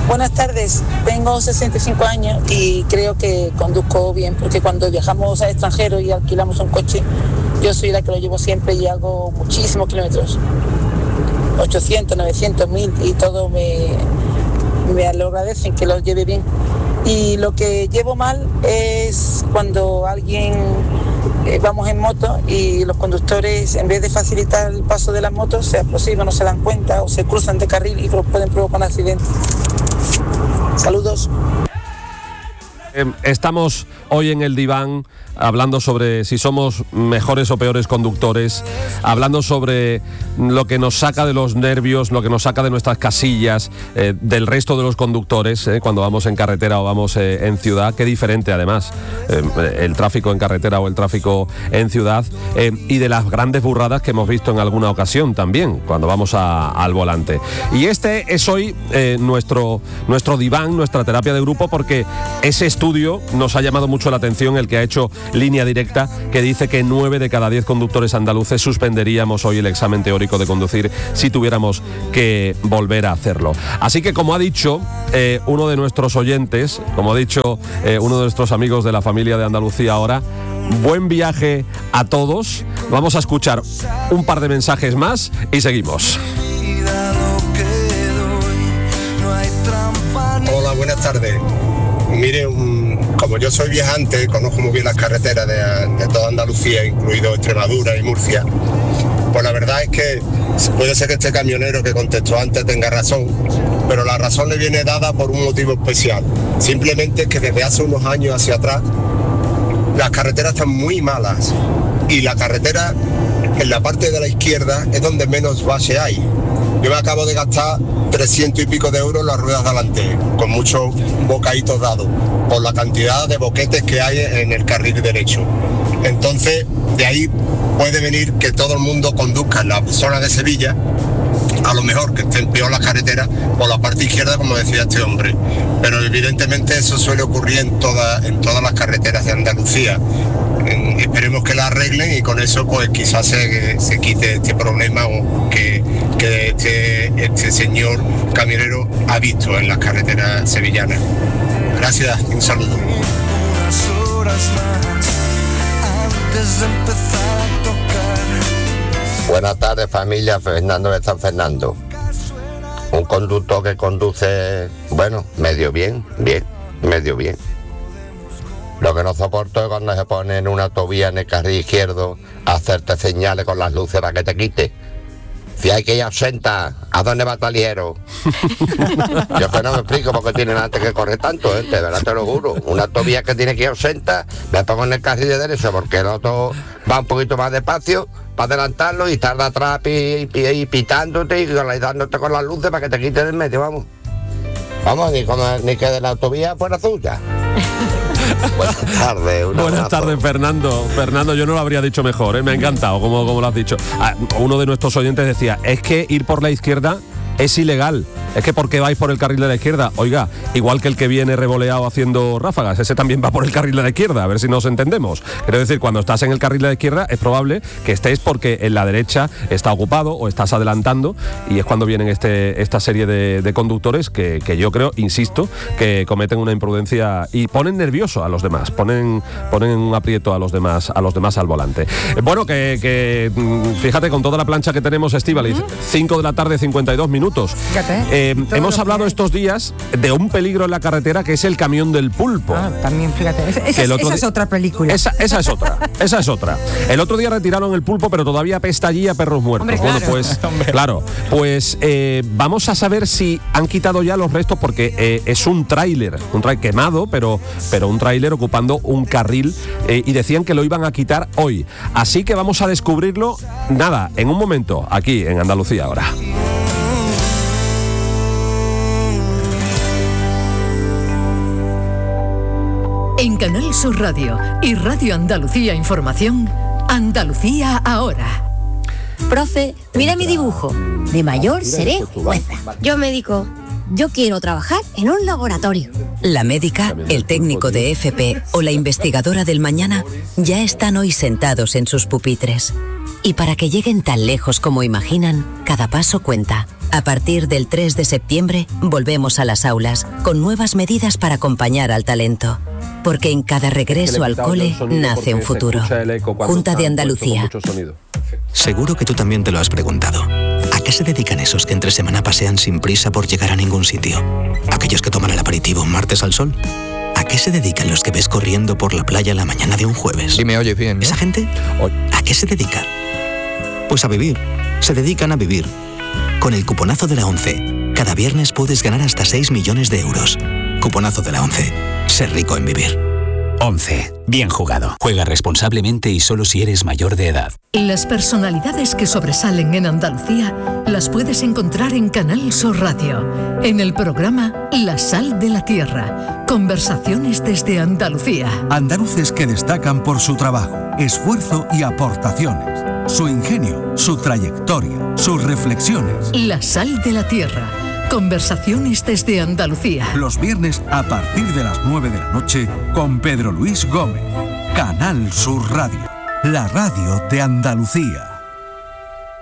Buenas tardes, tengo 65 años y creo que conduzco bien, porque cuando viajamos al extranjero y alquilamos un coche, yo soy la que lo llevo siempre y hago muchísimos kilómetros, 800, 900, 1000, y todo me lo agradecen que lo lleve bien. Y lo que llevo mal es cuando vamos en moto y los conductores, en vez de facilitar el paso de las motos, se aproximan, no se dan cuenta o se cruzan de carril y pueden provocar un accidente. Saludos. Estamos hoy en el diván hablando sobre si somos mejores o peores conductores, hablando sobre lo que nos saca de los nervios, lo que nos saca de nuestras casillas, del resto de los conductores, cuando vamos en carretera o vamos en ciudad. Qué diferente además el tráfico en carretera o el tráfico en ciudad, y de las grandes burradas que hemos visto en alguna ocasión también cuando vamos al volante. Y este es hoy nuestro diván, nuestra terapia de grupo, porque ese estudio nos ha llamado mucho la atención, el que ha hecho Línea Directa, que dice que 9 de cada 10 conductores andaluces suspenderíamos hoy el examen teórico de conducir si tuviéramos que volver a hacerlo. Así que, como ha dicho uno de nuestros oyentes, como ha dicho uno de nuestros amigos de la familia de Andalucía Ahora, buen viaje a todos. Vamos a escuchar un par de mensajes más y seguimos. Hola, buenas tardes. Mire, como yo soy viajante, conozco muy bien las carreteras de toda Andalucía, incluido Extremadura y Murcia. Pues la verdad es que puede ser que este camionero que contestó antes tenga razón, pero la razón le viene dada por un motivo especial. Simplemente que desde hace unos años hacia atrás las carreteras están muy malas y la carretera en la parte de la izquierda es donde menos base hay. Yo me acabo de gastar 300 y pico de euros en las ruedas delante, con muchos bocaditos dados, por la cantidad de boquetes que hay en el carril derecho. Entonces, de ahí puede venir que todo el mundo conduzca en la zona de Sevilla, a lo mejor que estén peor las carreteras por la parte izquierda, como decía este hombre. Pero evidentemente eso suele ocurrir en todas las carreteras de Andalucía. Esperemos que la arreglen y con eso pues quizás se quite este problema o que este señor camionero ha visto en las carreteras sevillanas. Gracias y un saludo. Buenas tardes, familia. Fernando de San Fernando. Un conductor que conduce, bueno, medio bien. Lo que no soporto es cuando se pone en una autovía en el carril izquierdo a hacerte señales con las luces para que te quite. Si hay que ir a 80, ¿a dónde va tan ligero? Yo que no me explico por qué tienen antes que correr tanto, de verdad te lo juro. Una autovía que tiene que ir a 80, me pongo en el carril de derecho porque el otro va un poquito más despacio para adelantarlo y estar de atrás y pitándote y dándote con las luces para que te quiten del medio, vamos. Vamos, ni que de la autovía fuera suya. Buenas tardes, Fernando. Fernando, yo no lo habría dicho mejor, me ha encantado como lo has dicho. Uno de nuestros oyentes decía, es que ir por la izquierda es ilegal. Es que ¿por qué vais por el carril de la izquierda? Oiga, igual que el que viene revoleado haciendo ráfagas, ese también va por el carril de la izquierda, a ver si nos entendemos. Quiero decir, cuando estás en el carril de la izquierda es probable que estés porque en la derecha está ocupado o estás adelantando, y es cuando vienen esta serie de conductores que yo creo, insisto, que cometen una imprudencia y ponen nervioso a los demás, ponen en un aprieto a los demás al volante. Bueno, que fíjate, con toda la plancha que tenemos, Estíbaliz, 5 de la tarde, 52 minutos. Fíjate. Hemos hablado estos días de un peligro en la carretera que es el camión del pulpo. También, fíjate. Esa es otra película. Esa es otra. El otro día retiraron el pulpo, pero todavía apesta allí a perros muertos. Hombre, claro. Bueno, pues vamos a saber si han quitado ya los restos, porque es un tráiler quemado, pero un tráiler ocupando un carril, y decían que lo iban a quitar hoy. Así que vamos a descubrirlo, en un momento, aquí en Andalucía Ahora. En Canal Sur Radio y Radio Andalucía Información, Andalucía Ahora. Profe, mira mi dibujo. De mayor seré jueza. Yo médico. Yo quiero trabajar en un laboratorio. La médica, el técnico de FP o la investigadora del mañana ya están hoy sentados en sus pupitres. Y para que lleguen tan lejos como imaginan, cada paso cuenta. A partir del 3 de septiembre, volvemos a las aulas, con nuevas medidas para acompañar al talento. Porque en cada regreso al cole nace un futuro. Junta de Andalucía. Seguro que tú también te lo has preguntado. ¿A qué se dedican esos que entre semana pasean sin prisa por llegar a ningún sitio? ¿Aquellos que toman el aperitivo un martes al sol? ¿A qué se dedican los que ves corriendo por la playa la mañana de un jueves? Y me oyes bien, ¿no? ¿Esa gente? ¿A qué se dedica? Pues a vivir. Se dedican a vivir. Con el cuponazo de la ONCE, cada viernes puedes ganar hasta 6 millones de euros. Cuponazo de la ONCE. Ser rico en vivir. 11. Bien jugado. Juega responsablemente y solo si eres mayor de edad. Las personalidades que sobresalen en Andalucía las puedes encontrar en Canal Sur Radio, en el programa La Sal de la Tierra. Conversaciones desde Andalucía. Andaluces que destacan por su trabajo, esfuerzo y aportaciones, su ingenio, su trayectoria, sus reflexiones. La Sal de la Tierra. Conversaciones desde Andalucía. Los viernes a partir de las 9 de la noche con Pedro Luis Gómez. Canal Sur Radio, la radio de Andalucía.